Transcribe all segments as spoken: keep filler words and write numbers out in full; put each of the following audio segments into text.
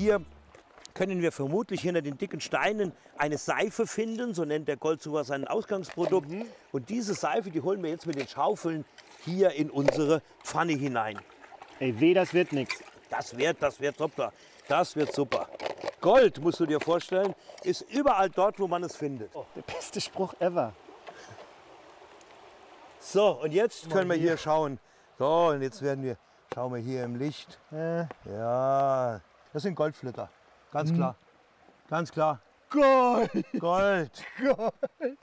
hier können wir vermutlich hinter den dicken Steinen eine Seife finden, so nennt der Goldsucher sein Ausgangsprodukt. Mhm. Und diese Seife, die holen wir jetzt mit den Schaufeln hier in unsere Pfanne hinein. Ey, weh, das wird nichts. Das wird, das wird super. Das wird super. Gold, musst du dir vorstellen, ist überall dort, wo man es findet. Oh, der beste Spruch ever. So, und jetzt können wir hier schauen. So, und jetzt werden wir, schauen wir hier im Licht. Äh. Ja, das sind Goldflitter. Ganz hm. klar. Ganz klar. Gold! Gold! Gold!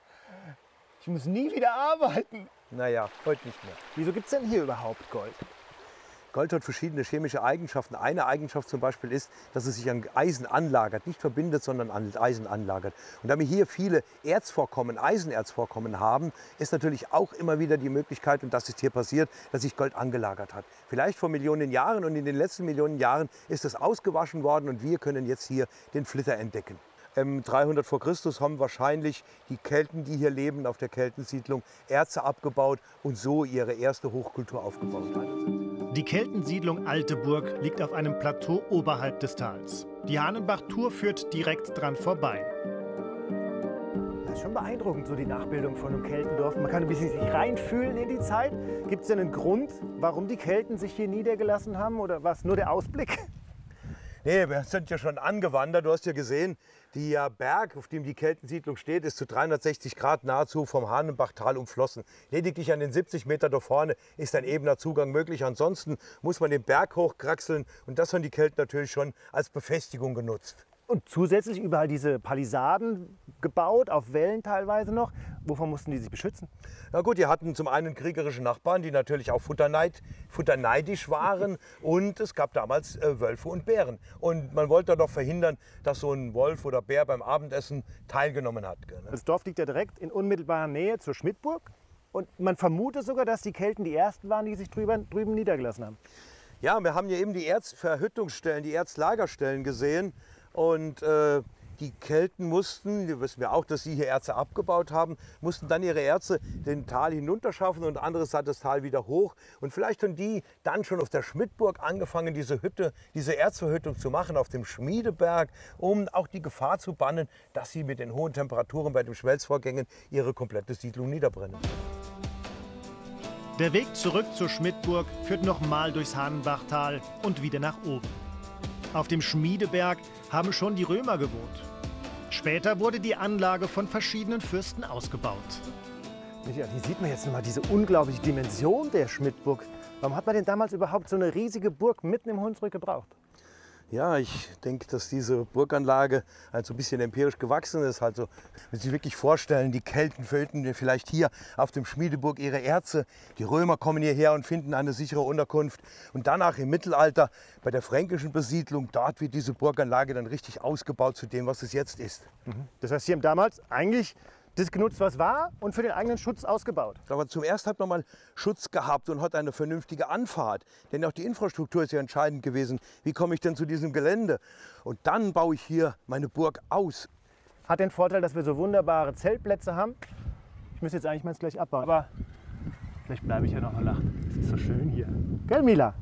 Ich muss nie wieder arbeiten. Naja, heute nicht mehr. Wieso gibt es denn hier überhaupt Gold? Gold hat verschiedene chemische Eigenschaften. Eine Eigenschaft zum Beispiel ist, dass es sich an Eisen anlagert. Nicht verbindet, sondern an Eisen anlagert. Und da wir hier viele Erzvorkommen, Eisenerzvorkommen haben, ist natürlich auch immer wieder die Möglichkeit, und das ist hier passiert, dass sich Gold angelagert hat. Vielleicht vor Millionen Jahren, und in den letzten Millionen Jahren ist es ausgewaschen worden und wir können jetzt hier den Flitter entdecken. Ähm, dreihundert vor Christus haben wahrscheinlich die Kelten, die hier leben, auf der Keltensiedlung Erze abgebaut und so ihre erste Hochkultur aufgebaut. Die Keltensiedlung Alteburg liegt auf einem Plateau oberhalb des Tals. Die Hahnenbach-Tour führt direkt dran vorbei. Das ist schon beeindruckend, so die Nachbildung von einem Keltendorf. Man kann ein bisschen sich reinfühlen in die Zeit. Gibt es denn einen Grund, warum die Kelten sich hier niedergelassen haben, oder was nur der Ausblick? Nee, wir sind ja schon angewandert. Du hast ja gesehen, der Berg, auf dem die Keltensiedlung steht, ist zu dreihundertsechzig Grad nahezu vom Hahnenbachtal umflossen. Lediglich an den siebzig Meter da vorne ist ein ebener Zugang möglich. Ansonsten muss man den Berg hochkraxeln. Und das haben die Kelten natürlich schon als Befestigung genutzt. Und zusätzlich überall diese Palisaden gebaut, auf Wällen teilweise noch. Wovon mussten die sich beschützen? Na gut, die hatten zum einen kriegerische Nachbarn, die natürlich auch futterneid, futterneidisch waren. Und es gab damals äh, Wölfe und Bären. Und man wollte doch verhindern, dass so ein Wolf oder Bär beim Abendessen teilgenommen hat. Ne? Das Dorf liegt ja direkt in unmittelbarer Nähe zur Schmidtburg. Und man vermutet sogar, dass die Kelten die ersten waren, die sich drüber, drüben niedergelassen haben. Ja, wir haben hier eben die Erzverhüttungsstellen, die Erzlagerstellen gesehen. Und äh, die Kelten mussten, das wissen wir auch, dass sie hier Erze abgebaut haben, mussten dann ihre Erze den Tal hinunterschaffen und anderes hat das Tal wieder hoch. Und vielleicht haben die dann schon auf der Schmidtburg angefangen, diese Hütte, diese Erzverhüttung zu machen auf dem Schmiedeberg, um auch die Gefahr zu bannen, dass sie mit den hohen Temperaturen bei den Schmelzvorgängen ihre komplette Siedlung niederbrennen. Der Weg zurück zur Schmidtburg führt nochmal durchs Hahnenbachtal und wieder nach oben. Auf dem Schmiedeberg haben schon die Römer gewohnt. Später wurde die Anlage von verschiedenen Fürsten ausgebaut. Ja, hier sieht man jetzt noch mal diese unglaubliche Dimension der Schmidtburg. Warum hat man denn damals überhaupt so eine riesige Burg mitten im Hunsrück gebraucht? Ja, ich denke, dass diese Burganlage halt so ein bisschen empirisch gewachsen ist. Also, wenn Sie sich wirklich vorstellen, die Kelten verhüten vielleicht hier auf dem Schmiedeburg ihre Erze. Die Römer kommen hierher und finden eine sichere Unterkunft. Und danach im Mittelalter bei der fränkischen Besiedlung, dort wird diese Burganlage dann richtig ausgebaut zu dem, was es jetzt ist. Das heißt, Sie haben damals eigentlich das genutzt, was war, und für den eigenen Schutz ausgebaut. Aber zum ersten hat man mal Schutz gehabt und hat eine vernünftige Anfahrt. Denn auch die Infrastruktur ist ja entscheidend gewesen. Wie komme ich denn zu diesem Gelände? Und dann baue ich hier meine Burg aus. Hat den Vorteil, dass wir so wunderbare Zeltplätze haben. Ich müsste jetzt eigentlich mal gleich abbauen, aber vielleicht bleibe ich ja noch eine Nacht. Es ist so schön hier. Gell, Mila?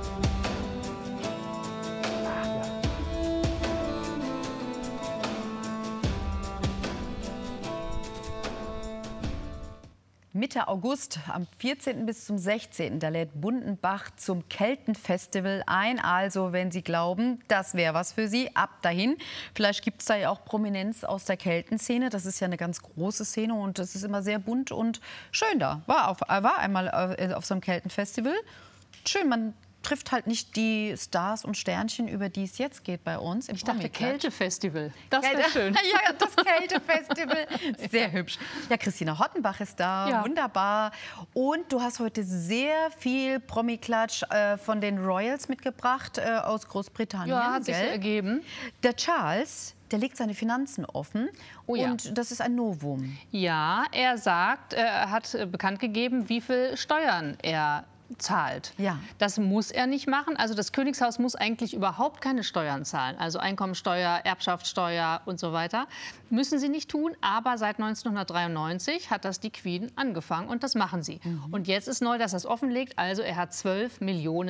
Mitte August, am vierzehnten bis zum sechzehnten, da lädt Bundenbach zum Keltenfestival ein. Also, wenn Sie glauben, das wäre was für Sie, ab dahin. Vielleicht gibt es da ja auch Prominenz aus der Keltenszene. Das ist ja eine ganz große Szene und das ist immer sehr bunt und schön da. War, auf, war einmal auf so einem Keltenfestival. Schön, man trifft halt nicht die Stars und Sternchen, über die es jetzt geht bei uns. Im ich dachte Promi-Klatsch. Kältefestival. Das wäre schön. Ja, das Kältefestival. Sehr hübsch. Ja, Christina Hottenbach ist da. Ja. Wunderbar. Und du hast heute sehr viel Promi-Klatsch äh, von den Royals mitgebracht äh, aus Großbritannien. Ja, hat sich so ergeben. Der Charles, der legt seine Finanzen offen. Oh ja. Und das ist ein Novum. Ja, er sagt, er hat bekannt gegeben, wie viel Steuern er zahlt. Ja. Das muss er nicht machen. Also das Königshaus muss eigentlich überhaupt keine Steuern zahlen. Also Einkommensteuer, Erbschaftssteuer und so weiter. Müssen sie nicht tun. Aber seit neunzehnhundertdreiundneunzig hat das die Queen angefangen und das machen sie. Mhm. Und jetzt ist neu, dass er es offenlegt. Also er hat zwölf Millionen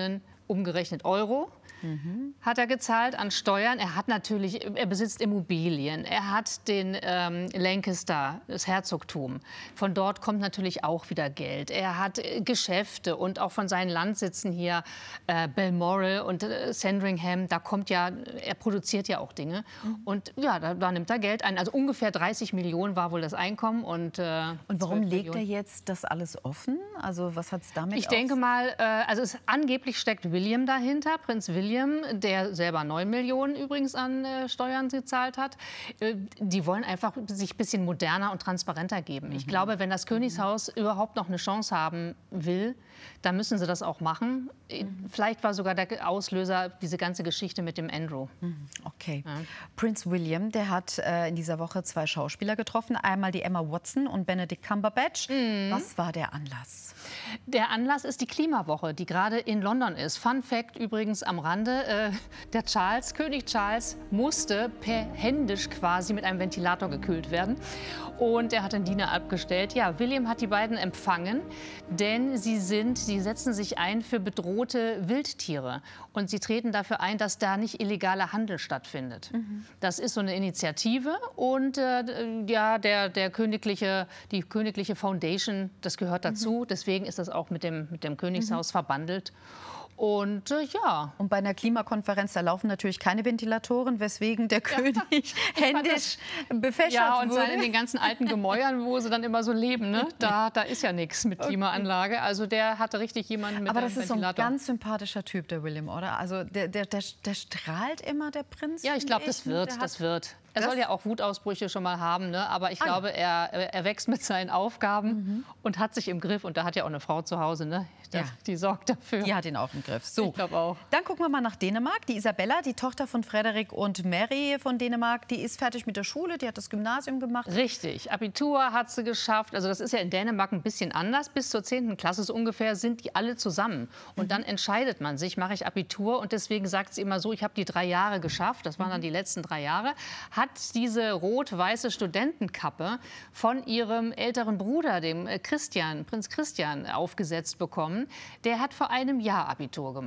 umgerechnet Euro. Mhm. Hat er gezahlt an Steuern. Er hat natürlich, er besitzt Immobilien. Er hat den ähm, Lancaster, das Herzogtum. Von dort kommt natürlich auch wieder Geld. Er hat äh, Geschäfte und auch von seinen Landsitzen hier äh, Balmoral und äh, Sandringham. Da kommt ja, er produziert ja auch Dinge. Mhm. Und ja, da, da nimmt er Geld ein. Also ungefähr dreißig Millionen war wohl das Einkommen. Und, äh, und warum legt er jetzt das alles offen? Also was hat es damit Ich denke auf? mal, äh, also es, angeblich steckt William dahinter, Prinz William. Der selber neun Millionen übrigens an äh, Steuern gezahlt hat. Äh, die wollen einfach sich ein bisschen moderner und transparenter geben. Mhm. Ich glaube, wenn das Königshaus mhm. überhaupt noch eine Chance haben will, dann müssen sie das auch machen. Mhm. Vielleicht war sogar der Auslöser diese ganze Geschichte mit dem Andrew. Mhm. Okay. Ja. Prinz William, der hat äh, in dieser Woche zwei Schauspieler getroffen. Einmal die Emma Watson und Benedict Cumberbatch. Mhm. Was war der Anlass? Der Anlass ist die Klimawoche, die gerade in London ist. Fun Fact übrigens am Rande. Äh, der Charles, König Charles, musste per händisch quasi mit einem Ventilator gekühlt werden. Und er hat den Diener abgestellt. Ja, William hat die beiden empfangen, denn sie sind, sie setzen sich ein für bedrohte Wildtiere. Und sie treten dafür ein, dass da nicht illegaler Handel stattfindet. Mhm. Das ist so eine Initiative. Und äh, ja, der, der königliche, die königliche Foundation, das gehört dazu. Mhm. Deswegen ist das auch mit dem, mit dem Königshaus mhm. verbandelt. Und äh, ja. Und bei einer Klimakonferenz, da laufen natürlich keine Ventilatoren, weswegen der ja. König händisch befächert ja, und wurde. in den ganzen alten Gemäuern, wo sie dann immer so leben, ne? da, da ist ja nichts mit Klimaanlage. Also der hatte richtig jemanden mit Aber einem das ist Ventilator. So ein ganz sympathischer Typ, der William, oder? Also der, der, der, der strahlt immer, der Prinz. Ja, ich glaube, das wird, das wird. Er soll ja auch Wutausbrüche schon mal haben, ne? Aber ich ah, glaube, er, er wächst mit seinen Aufgaben mhm. und hat sich im Griff. Und da hat ja auch eine Frau zu Hause, ne? Das, ja. Die sorgt dafür. Die hat ihn auch im Griff. So, ich glaube auch. Dann gucken wir mal nach Dänemark. Die Isabella, die Tochter von Frederik und Mary von Dänemark, die ist fertig mit der Schule, die hat das Gymnasium gemacht. Richtig, Abitur hat sie geschafft. Also das ist ja in Dänemark ein bisschen anders. Bis zur zehnten Klasse so ungefähr sind die alle zusammen. Und mhm. dann entscheidet man sich, mache ich Abitur. Und deswegen sagt sie immer so, ich habe die drei Jahre geschafft. Das waren dann die letzten drei Jahre. Hat diese rot-weiße Studentenkappe von ihrem älteren Bruder, dem Christian, Prinz Christian, aufgesetzt bekommen. Der hat vor einem Jahr Abitur gemacht.